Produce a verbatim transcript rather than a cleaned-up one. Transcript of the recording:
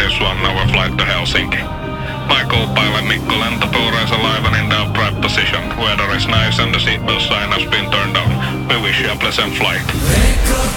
is one hour flight to Helsinki. My co-pilot Mikko Lentopuura is alive and in the upright position. Weather is nice and the seatbelt sign has been turned on. We wish you a pleasant flight.